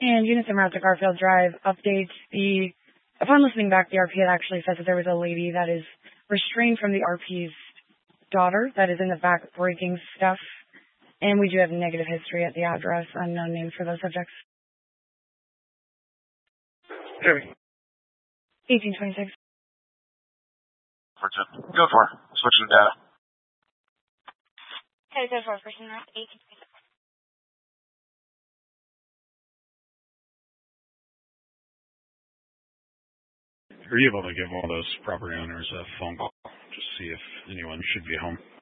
And units en route to Garfield Drive update. Upon listening back, the RP had actually said that there was a lady that is restrained from the RP's daughter that is in the back breaking stuff. And we do have negative history at the address, unknown name for those subjects. Jeremy. 1826. Go for it. Switching the data. Okay, go for it. Person route 1826. Are you able to give one of those property owners a phone call? Just see if anyone should be home.